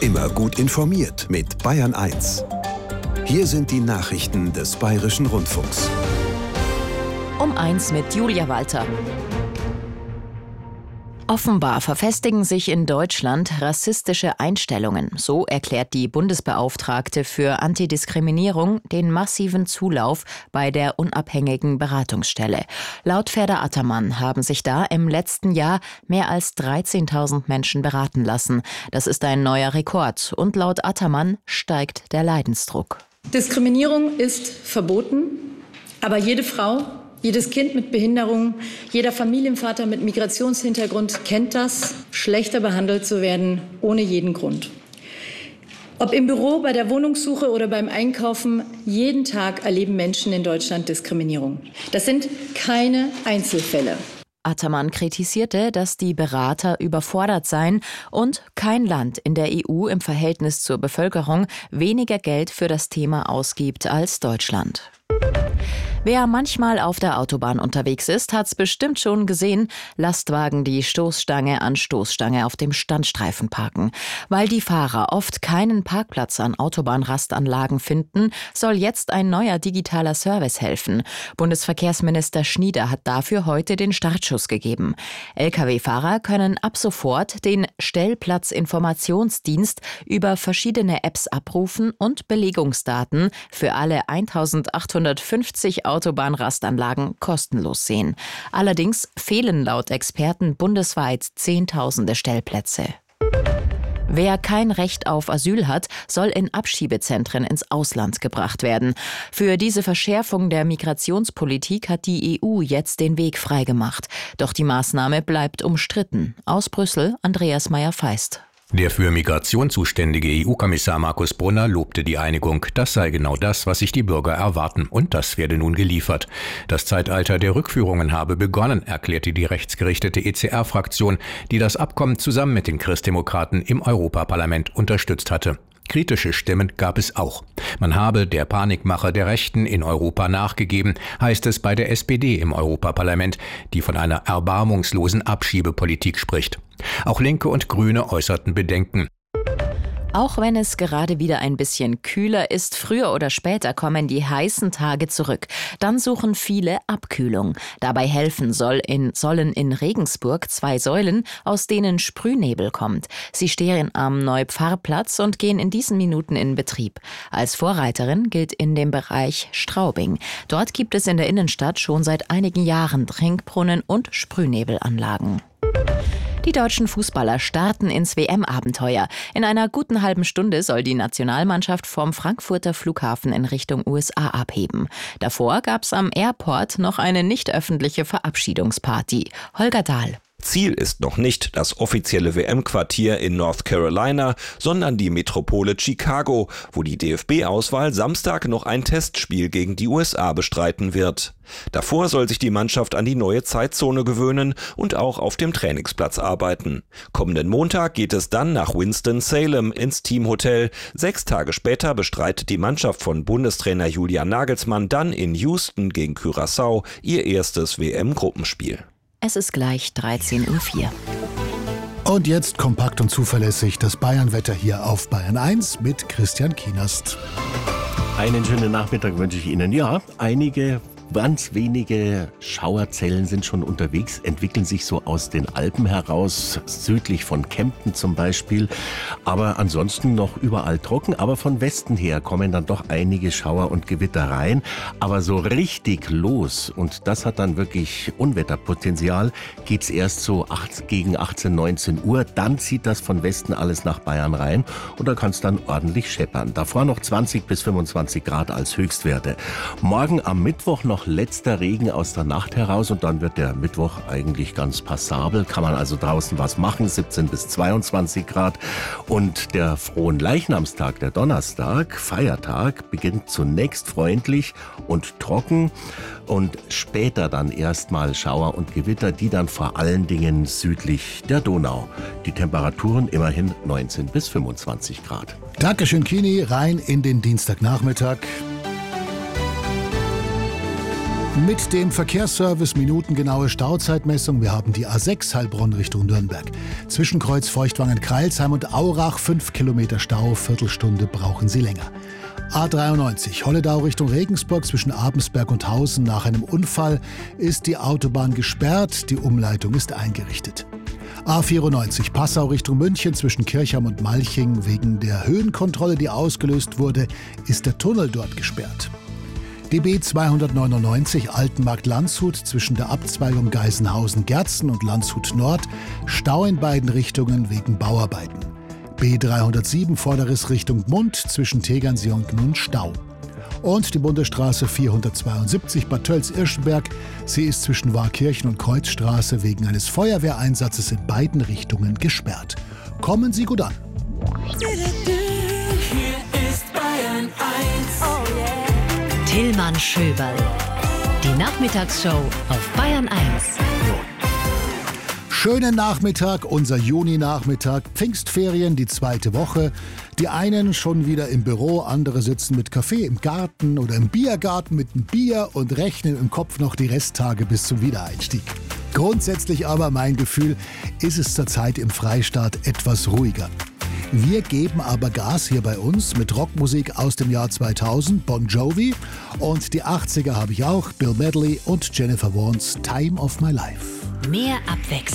Immer gut informiert mit Bayern 1. Hier sind die Nachrichten des Bayerischen Rundfunks. Um 1 mit Julia Walter. Offenbar verfestigen sich in Deutschland rassistische Einstellungen. So erklärt die Bundesbeauftragte für Antidiskriminierung den massiven Zulauf bei der unabhängigen Beratungsstelle. Laut Ferda Attermann haben sich da im letzten Jahr mehr als 13.000 Menschen beraten lassen. Das ist ein neuer Rekord. Und laut Attermann steigt der Leidensdruck. Diskriminierung ist verboten, aber jede Frau, jedes Kind mit Behinderung, jeder Familienvater mit Migrationshintergrund kennt das, schlechter behandelt zu werden, ohne jeden Grund. Ob im Büro, bei der Wohnungssuche oder beim Einkaufen, jeden Tag erleben Menschen in Deutschland Diskriminierung. Das sind keine Einzelfälle. Attermann kritisierte, dass die Berater überfordert seien und kein Land in der EU im Verhältnis zur Bevölkerung weniger Geld für das Thema ausgibt als Deutschland. Wer manchmal auf der Autobahn unterwegs ist, hat's bestimmt schon gesehen, Lastwagen die Stoßstange an Stoßstange auf dem Standstreifen parken. Weil die Fahrer oft keinen Parkplatz an Autobahnrastanlagen finden, soll jetzt ein neuer digitaler Service helfen. Bundesverkehrsminister Schnieder hat dafür heute den Startschuss gegeben. Lkw-Fahrer können ab sofort den Stellplatzinformationsdienst über verschiedene Apps abrufen und Belegungsdaten für alle 1850 Autobahnrastanlagen kostenlos sehen. Allerdings fehlen laut Experten bundesweit Zehntausende Stellplätze. Wer kein Recht auf Asyl hat, soll in Abschiebezentren ins Ausland gebracht werden. Für diese Verschärfung der Migrationspolitik hat die EU jetzt den Weg freigemacht. Doch die Maßnahme bleibt umstritten. Aus Brüssel, Andreas Meyer-Feist. Der für Migration zuständige EU-Kommissar Markus Brunner lobte die Einigung. Das sei genau das, was sich die Bürger erwarten. Und das werde nun geliefert. Das Zeitalter der Rückführungen habe begonnen, erklärte die rechtsgerichtete ECR-Fraktion, die das Abkommen zusammen mit den Christdemokraten im Europaparlament unterstützt hatte. Kritische Stimmen gab es auch. Man habe der Panikmache der Rechten in Europa nachgegeben, heißt es bei der SPD im Europaparlament, die von einer erbarmungslosen Abschiebepolitik spricht. Auch Linke und Grüne äußerten Bedenken. Auch wenn es gerade wieder ein bisschen kühler ist, früher oder später kommen die heißen Tage zurück. Dann suchen viele Abkühlung. Dabei helfen sollen in Regensburg 2 Säulen, aus denen Sprühnebel kommt. Sie stehen am Neupfarrplatz und gehen in diesen Minuten in Betrieb. Als Vorreiterin gilt in dem Bereich Straubing. Dort gibt es in der Innenstadt schon seit einigen Jahren Trinkbrunnen und Sprühnebelanlagen. Die deutschen Fußballer starten ins WM-Abenteuer. In einer guten halben Stunde soll die Nationalmannschaft vom Frankfurter Flughafen in Richtung USA abheben. Davor gab's am Airport noch eine nicht öffentliche Verabschiedungsparty. Holger Dahl. Ziel ist noch nicht das offizielle WM-Quartier in North Carolina, sondern die Metropole Chicago, wo die DFB-Auswahl Samstag noch ein Testspiel gegen die USA bestreiten wird. Davor soll sich die Mannschaft an die neue Zeitzone gewöhnen und auch auf dem Trainingsplatz arbeiten. Kommenden Montag geht es dann nach Winston-Salem ins Teamhotel. 6 Tage später bestreitet die Mannschaft von Bundestrainer Julian Nagelsmann dann in Houston gegen Curaçao ihr erstes WM-Gruppenspiel. Es ist gleich 13:04 Uhr. Und jetzt kompakt und zuverlässig das Bayern-Wetter hier auf Bayern 1 mit Christian Kienast. Einen schönen Nachmittag wünsche ich Ihnen. Ja, einige ganz wenige Schauerzellen sind schon unterwegs, entwickeln sich so aus den Alpen heraus, südlich von Kempten zum Beispiel. Aber ansonsten noch überall trocken. Aber von Westen her kommen dann doch einige Schauer und Gewitter rein. Aber so richtig los, und das hat dann wirklich Unwetterpotenzial, geht's erst so gegen 18, 19 Uhr. Dann zieht das von Westen alles nach Bayern rein und da kann es dann ordentlich scheppern. Davor noch 20 bis 25 Grad als Höchstwerte. Morgen am Mittwoch noch letzter Regen aus der Nacht heraus und dann wird der Mittwoch eigentlich ganz passabel. Kann man also draußen was machen, 17 bis 22 Grad. Und der Fronleichnamstag, der Donnerstag, Feiertag, beginnt zunächst freundlich und trocken und später dann erstmal Schauer und Gewitter, die dann vor allen Dingen südlich der Donau. Die Temperaturen immerhin 19 bis 25 Grad. Dankeschön, Kini. Rein in den Dienstagnachmittag. Mit dem Verkehrsservice minutengenaue Stauzeitmessung. Wir haben die A6 Heilbronn Richtung Nürnberg. Zwischen Kreuz Feuchtwangen-Kreilsheim und Aurach 5 Kilometer Stau, Viertelstunde brauchen Sie länger. A93 Holledau Richtung Regensburg zwischen Abensberg und Hausen. Nach einem Unfall ist die Autobahn gesperrt, die Umleitung ist eingerichtet. A94 Passau Richtung München zwischen Kirchheim und Malching. Wegen der Höhenkontrolle, die ausgelöst wurde, ist der Tunnel dort gesperrt. Die B299 Altenmarkt-Landshut zwischen der Abzweigung Geisenhausen-Gerzen und Landshut Nord. Stau in beiden Richtungen wegen Bauarbeiten. B307 Vorderriss Richtung Gmund zwischen Tegernsee und Gmund Stau. Und die Bundesstraße 472 Bad Tölz-Irschenberg. Sie ist zwischen Warkirchen und Kreuzstraße wegen eines Feuerwehreinsatzes in beiden Richtungen gesperrt. Kommen Sie gut an. Hier ist Bayern 1. Oh yeah. Tillmann Schöberl. Die Nachmittagsshow auf Bayern 1. Schönen Nachmittag, unser Juni-Nachmittag, Pfingstferien, die zweite Woche. Die einen schon wieder im Büro, andere sitzen mit Kaffee im Garten oder im Biergarten mit einem Bier und rechnen im Kopf noch die Resttage bis zum Wiedereinstieg. Grundsätzlich aber, mein Gefühl, ist es zurzeit im Freistaat etwas ruhiger. Wir geben aber Gas hier bei uns mit Rockmusik aus dem Jahr 2000, Bon Jovi, und die 80er habe ich auch, Bill Medley und Jennifer Warnes Time of My Life. Mehr Abwechslung.